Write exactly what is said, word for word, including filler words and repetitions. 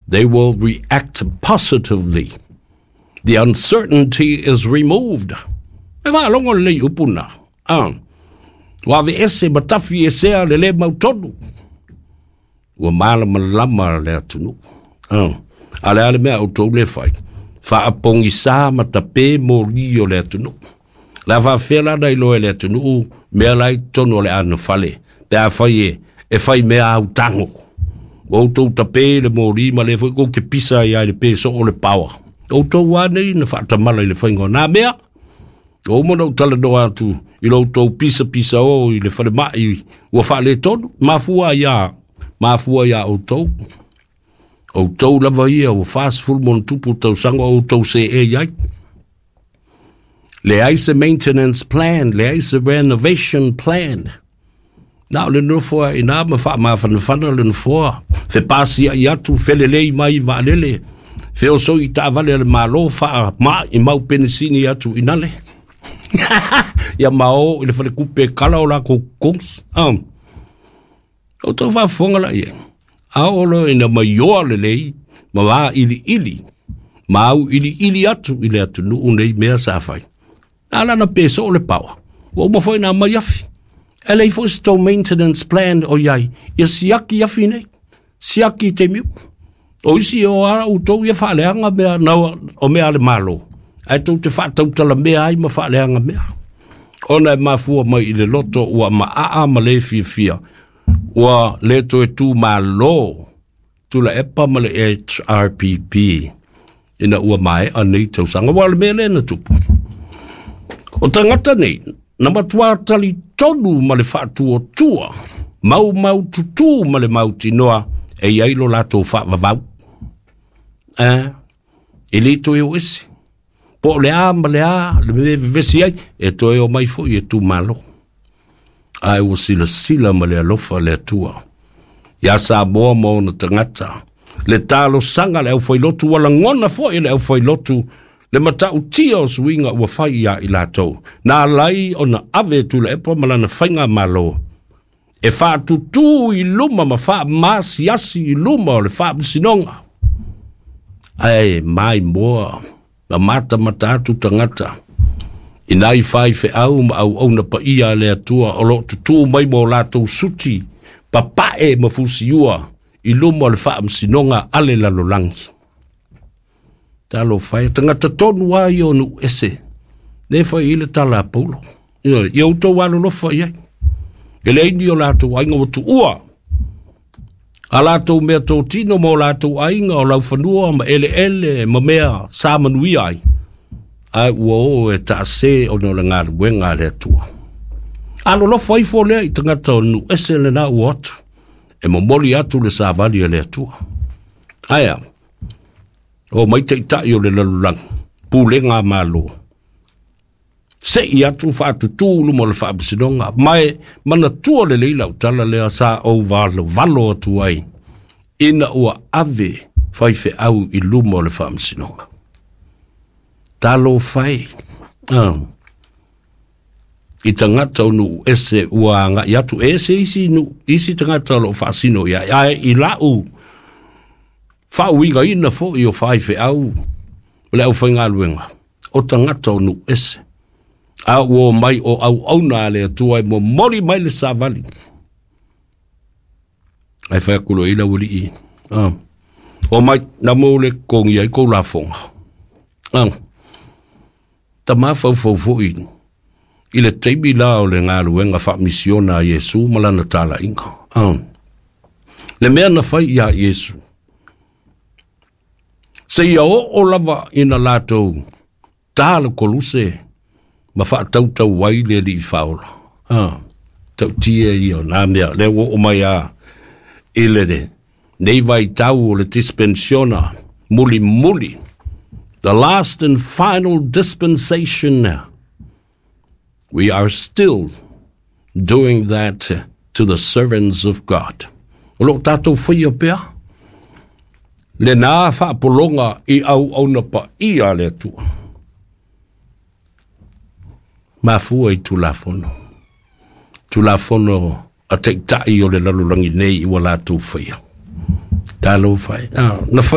they will react positively. The uncertainty is removed. E wā longo le upuna. Ah. Wa ve ese matafi esea le le mautonu. Wa mala malama le atunu. Ah. Ale ale mea auto le fai. Fa apongi sa matape mo rio le atunu. La va fela dai lo le atunu. Mea lai tono le anu fale. Pe a fai e fai mea au tango. Auto tape le mo ri ma le foi ko ke pisa ia le pe so o le power. Auto wane na fa tamala le fai ngona mea. O mo no tala do atu i lo to pisa pisa o i le fale mai wa fa le tonu mafua ia mafua ia o to o to la vai o fast full mon tupu to sanga o to se e ia le ice maintenance plan le ice renovation plan now le no for ina ma fa ma fa fa le no for fe pasi ia tu fele le mai va lele fe o so i ta vale le malo fa ma i mau penisini atu inale ya mao ile fale kupe kala ola ko kungs um o to va fonga la ye a olo ina mayo le le ma va ili ili mau ili ili atu ile atu no unei mea sa fai ala na peso le power o mo foi na mayafi ele foi sto maintenance plan o yai ia siaki yafi nei siaki te mi o isi o ara u to ia fa le anga mea na o mea le malo ai tau te whātau tala mea ai ma whaaleanga mea. Ona e mafua mai i le loto ua ma aa ma le fia fia. Ua le to e tū ma lo. Tula epa ma le H R P P. Ina ua mai a nei tau sanga. Wa le mea le na tupu. O tangata nei, na matua tali tonu ma le whātua tua. Mau mau tutu ma le mau tinoa. E iailo lato whaavavau. Eh, e le to e oesi. Po le a ma le a, le me vesi ai, e to e o mai fo i e tu malo. Ai o sila sila ma le alofa le atua. Ia sa moa mo na tangata. Le talo sanga le au fai lotu wala ngona fo i le au fai lotu. Le mata utia o suinga ua fai ia i lato. Na lai o na ave tu le epa malana fainga malo. E fa tutu i luma ma fa ma siasi i luma o le fa sinonga. Ai mai moa. Na mata mata atu tangata. Inai fai fe au ma au au na pa ia le atua o lo tutu mai mo lato suti. Papae mafusiua i luma le fa sinonga ale la lolangi. Talo fai tangata tonu wa yo nu ese. Ne fai ile tala polo. Yo yo to walo lo fai ai. Ele indi o lato ainga watu ua. A lato mea tō tino mo lato ainga o lau whanua ma ele ele ma mea sa manui ai. Ai ua o e ta se o no le ngāru wenga le atua. Alo lo fai fo lea i tangata o nu ese le na uotu. E mo moli atu le sa vali le atua. Aia. O mai te itai o le lalulang. Pūlenga malo. Se i atu whaatu tūlu mo le whaapasinonga. Mai mana tua le leila utala lea sa au valo valo atu ai. Ina ua ave whai fe au i lumo le whaapasinonga. Talo whai. Ah. I tangata unu ese ua nga. I atu ese isi nu. Isi tangata lo whaasino ia. Ia i lau. Whau inga ina fo i o whai fe au. Le au whainga luenga. O tangata unu ese. A o mai o au au na le tua mo mori mai le savali. Ai fa kulo ila wuli i. Ah. O mai na mo le kong ia ko la fonga. Ah. Ta ma fo fo fo i. Ile teibi la o le ngalu wenga fa misiona Yesu malana tala inga. Ah. Le mea na fai ia Yesu. Se ia o o lava ina lato tala koluse. Ma fa tau tau wai le li faula. Ah. Tau tia io na mea le wo o mai a ile de. Nei vai tau le dispensiona. Muli muli. The last and final dispensation. We are still doing that to the servants of God. O lo tatou whaia pea. Le nā wha polonga i au au na pa i a le tua. Mafua i tulafono. Tulafono a te tai o le lalurangi nei i wala tu whaia. Talo whai. Ah, na whai.